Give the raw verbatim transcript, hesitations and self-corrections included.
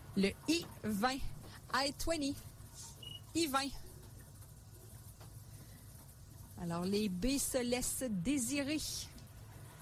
Le I vingt. I vingt. I vingt. Alors, les B se laissent désirer.